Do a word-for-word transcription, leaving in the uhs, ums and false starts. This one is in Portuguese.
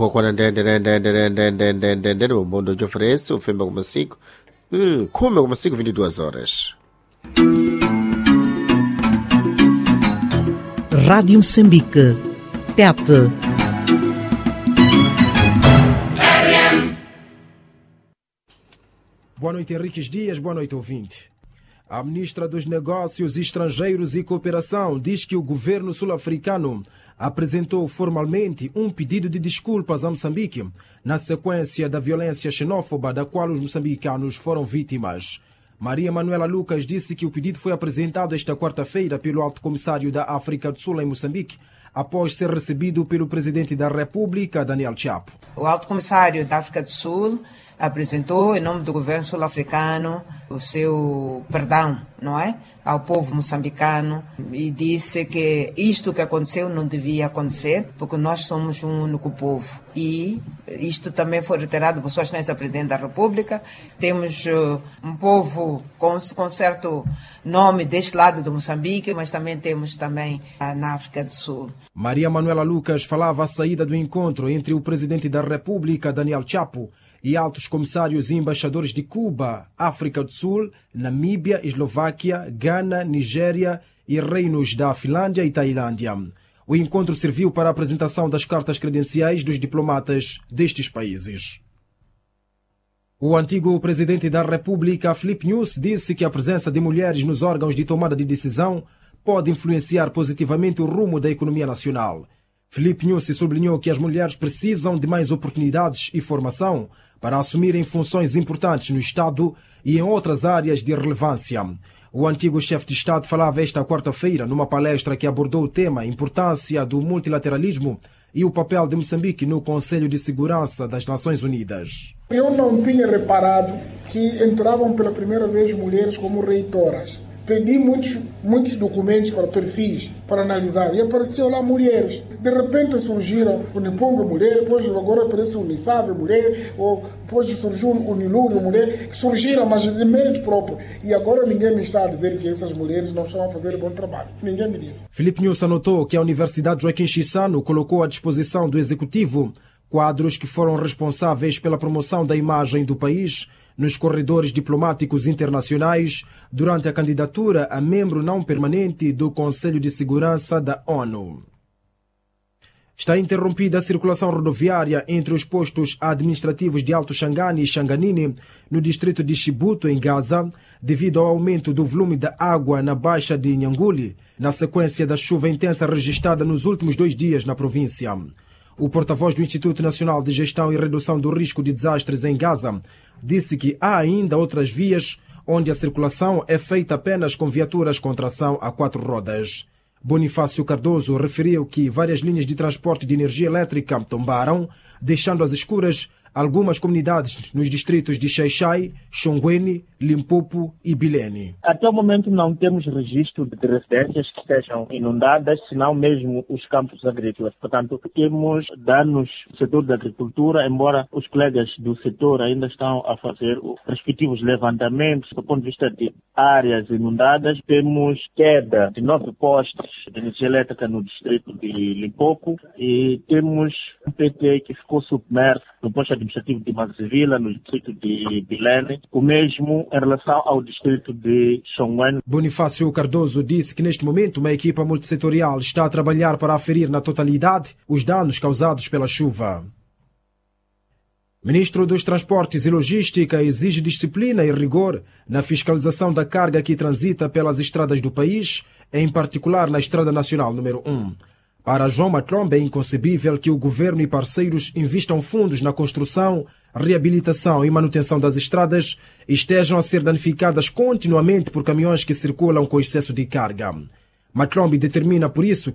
Kwa ndende ndende ndende ndende ndende o mundo de oferece o Femba como cinco hum come como cinco vinte e duas horas. Rádio Moçambique, Tete. Boa noite, Henriques Dias. Boa noite, ouvinte. A ministra dos Negócios Estrangeiros e Cooperação diz que o governo sul-africano apresentou formalmente um pedido de desculpas a Moçambique na sequência da violência xenófoba da qual os moçambicanos foram vítimas. Maria Manuela Lucas disse que o pedido foi apresentado esta quarta-feira pelo Alto Comissário da África do Sul em Moçambique, após ser recebido pelo Presidente da República, Daniel Chapo. O Alto Comissário da África do Sul apresentou, em nome do governo sul-africano, o seu perdão, não é? Ao povo moçambicano, e disse que isto que aconteceu não devia acontecer, porque nós somos um único povo. E isto também foi reiterado por Sua Excelência Presidente da República. Temos uh, um povo com, com certo nome deste lado do Moçambique, mas também temos também uh, na África do Sul. Maria Manuela Lucas falava à saída do encontro entre o Presidente da República, Daniel Chapo, e altos comissários e embaixadores de Cuba, África do Sul, Namíbia, Eslováquia, Gana, Nigéria e reinos da Finlândia e Tailândia. O encontro serviu para a apresentação das cartas credenciais dos diplomatas destes países. O antigo Presidente da República, Filipe Nyusi, disse que a presença de mulheres nos órgãos de tomada de decisão pode influenciar positivamente o rumo da economia nacional. Filipe Nyusi sublinhou que as mulheres precisam de mais oportunidades e formação para assumirem funções importantes no Estado e em outras áreas de relevância. O antigo chefe de Estado falava esta quarta-feira numa palestra que abordou o tema Importância do Multilateralismo e o papel de Moçambique no Conselho de Segurança das Nações Unidas. Eu não tinha reparado que entravam pela primeira vez mulheres como reitoras. Pedi muitos, muitos documentos para perfis, para analisar, e apareceu lá mulheres. De repente surgiram o Niponga mulher, depois agora aparece o Nisave mulher, ou depois surgiu o Nilúrio mulher, que surgiram, mas de mérito próprio. E agora ninguém me está a dizer que essas mulheres não estão a fazer bom trabalho. Ninguém me disse. Filipe Nyusi anotou que a Universidade Joaquim Chissano colocou à disposição do Executivo quadros que foram responsáveis pela promoção da imagem do país nos corredores diplomáticos internacionais durante a candidatura a membro não permanente do Conselho de Segurança da ONU. Está interrompida a circulação rodoviária entre os postos administrativos de Alto Xangani e Xanganini, no distrito de Chibuto, em Gaza, devido ao aumento do volume da água na baixa de Nhanguli, na sequência da chuva intensa registrada nos últimos dois dias na província. O porta-voz do Instituto Nacional de Gestão e Redução do Risco de Desastres em Gaza disse que há ainda outras vias onde a circulação é feita apenas com viaturas com tração a quatro rodas. Bonifácio Cardoso referiu que várias linhas de transporte de energia elétrica tombaram, deixando às escuras algumas comunidades nos distritos de Xai-Xai, Xongweni, Limpopo e Bilene. Até o momento não temos registro de residências que estejam inundadas, senão mesmo os campos agrícolas. Portanto, temos danos no setor da agricultura, embora os colegas do setor ainda estão a fazer os respectivos levantamentos. Do ponto de vista de áreas inundadas, temos queda de nove postes de energia elétrica no distrito de Limpopo e temos um P T que ficou submerso no posto administrativo de Mazivila, no distrito de Bilene, o mesmo em relação ao distrito de Xongwen. Bonifácio Cardoso disse que neste momento uma equipa multissetorial está a trabalhar para aferir na totalidade os danos causados pela chuva. Ministro dos Transportes e Logística exige disciplina e rigor na fiscalização da carga que transita pelas estradas do país, em particular na Estrada Nacional número um. Para João Matlombe, é inconcebível que o governo e parceiros investam fundos na construção, reabilitação e manutenção das estradas e estejam a ser danificadas continuamente por caminhões que circulam com excesso de carga. Matlombe determina, por isso,